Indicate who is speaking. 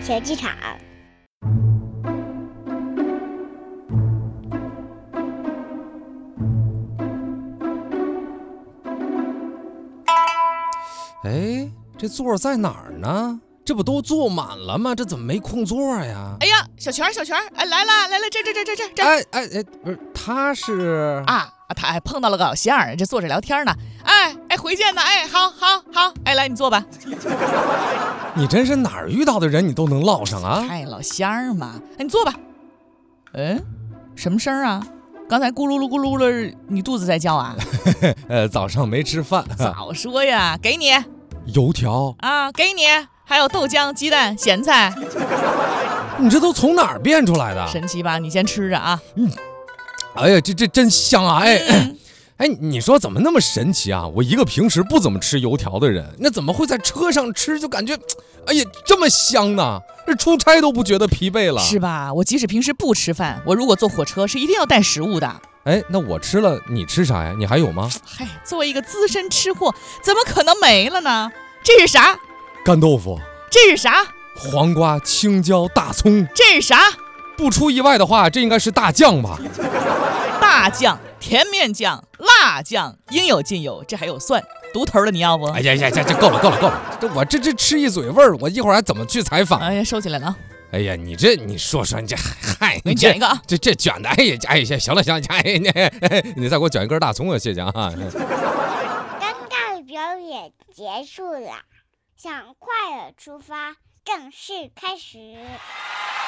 Speaker 1: 小剧场。
Speaker 2: 哎，这座在哪儿呢？这不都坐满了吗？这怎么没空座呀？
Speaker 3: 哎呀，小泉，哎，来了，这。
Speaker 2: 哎，不是，他是
Speaker 3: 啊，他还碰到了个老乡儿，这坐着聊天呢。哎，回见呢。哎，好，哎，来你坐吧。
Speaker 2: 你真是哪儿遇到的人你都能唠上啊？
Speaker 3: 哎，老乡儿嘛，哎，你坐吧。什么声啊？刚才咕噜噜，你肚子在叫啊？
Speaker 2: 早上没吃饭。
Speaker 3: 早说呀，给你
Speaker 2: 油条
Speaker 3: 啊，给你，还有豆浆、鸡蛋、咸菜。
Speaker 2: 你这都从哪儿变出来的？
Speaker 3: 神奇吧？你先吃着啊。
Speaker 2: 哎呀，这真香啊！哎，你说怎么那么神奇啊？我一个平时不怎么吃油条的人，那怎么会在车上吃就感觉，哎呀，这么香呢？这出差都不觉得疲惫了，
Speaker 3: 是吧？我即使平时不吃饭，我如果坐火车是一定要带食物的。
Speaker 2: 哎，那我吃了，你吃啥呀？你还有吗？
Speaker 3: 嗨，作为一个资深吃货，怎么可能没了呢？这是啥？
Speaker 2: 干豆腐。
Speaker 3: 这是啥？
Speaker 2: 黄瓜、青椒、大葱。
Speaker 3: 这是啥？
Speaker 2: 不出意外的话，这应该是大酱吧？
Speaker 3: 大酱、甜面酱、辣酱，应有尽有，这还有蒜，独头的你要不？
Speaker 2: 哎呀，这够了！我这吃一嘴味儿，我一会儿还怎么去采访？
Speaker 3: 哎呀，收起来了啊！
Speaker 2: 哎呀，你说你这，嗨，
Speaker 3: 给你卷一个啊！
Speaker 2: 这卷的，哎呀，行了，你再给我卷一根大葱啊，谢谢啊！
Speaker 1: 尴尬的表演结束了，向快乐出发，正式开始。